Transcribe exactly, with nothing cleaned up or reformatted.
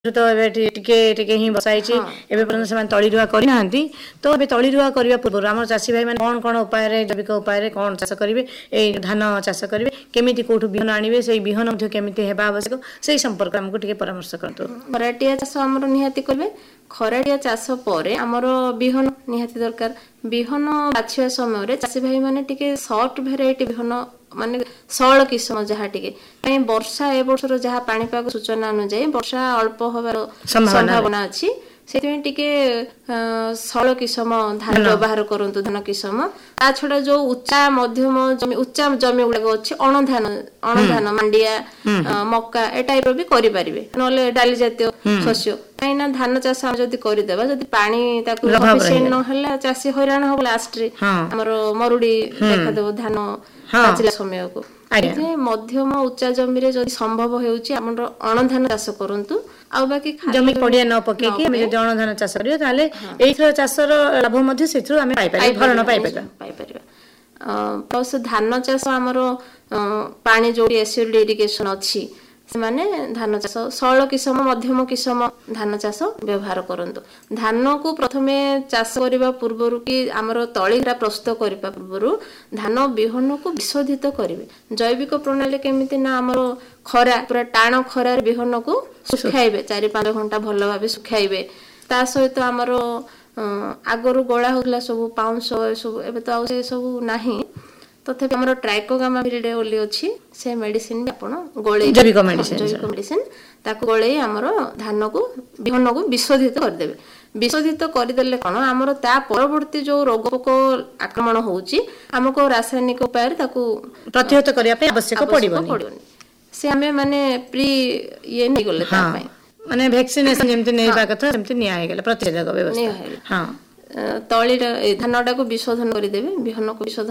तो एबे टिके टिके ही बसाइछि एबे पर्यंत से तली रुआ करि नाहंती तो एबे तली रुआ करिया पूर्व हमर चासी भाई माने कोन कोन उपाय रे जैविक उपाय रे कोन चाष करिवे ए धान चाष करिवे केमिति कोठु बिहन आनिवे सेई बिहन मध्ये केमिति हेबा आवश्यक सेई संपर्क हमकु टिके परामर्श करतो। खराटिया चाष हमर निहाती करबे खराटिया चाष परे हमर बिहन निहाती दरकार बिहन बाछिया समय रे चासी भाई माने टिके शॉर्ट वेराइटी बिहन माने सळ किस्म जहा टिके वर्षा ए वर्षर जहा पाणीपाग सूचना अनुसार वर्षा अल्प होबार संभावना अछि सेति टिके सळ किस्म धान व्यवहार करंतु धान किस्म ता छडा जो उच्चा मध्यम जमी उच्चा जमी गुडा अछि अण धान अण धान मांडिया मक्का ए टाइप रो भी करि परिबे नले डाली जातीय शस्य काइना धान चाष हम जदी करि देबा जदी पानी ताकु सफिशिएंट न हला चासी हैरान हो लास्ट रे हमर मरुडी देखा देबो धान पाचिला समय को ए मध्यम उच्चा जमी रे जदी संभव हेउची हमर अण धान चाष करंतु आ बाकी जमी पडिया न पके कि हम जदी अण धान चाष करियो ताले एई थरो चाषर लाभ मध्ये सेथरो हम पाइ पाइ भरण पाइ पाइ पाइ परिबा प्लस धान चाष हमर पानी जोडी एसिड इरिगेशन अछि से माने धान चाष सळ किस्म मध्यम किस्म धान चाष व्यवहार करंतु धान को प्रथमे चाष करिबा पूर्वरु कि हमर तळीरा प्रस्तुत करिबा पूर्वरु धान बिहन को विशोधित करिवे जैविक प्रणाली केमिति ना हमर खरा पूरा टाण खरा बिहन को सुखाइबे चार पाँच घंटा भलो भाबे सुखाइबे ता सहित हमर आगरु गोळा होतला सब पाउंस सब एबे तो आ से सब नाही तथापि हमर ट्राइकोगामा विरिडे ओली अछि से मेडिसिन आपण गोळे जैविक मेडिसिन जैविक मेडिसिन ताको गोळे हमर धान को बिहन को विशोधित कर देबे विशोधित कर देले कोन हमर ता परवर्ती जो रोग पोक आक्रमण होउची हमको रासायनिक उपाय ताको प्रतिहत करिया पे आवश्यक पडिबोनी से हमें माने प्री ये नहीं गले ता पय माने वैक्सीनेशन जेमति नेबा कथा जेमति निया हे गेले प्रतिषेधक व्यवस्था हां तळी धानटा को विशोधन कर देबे बिहन को विशोधन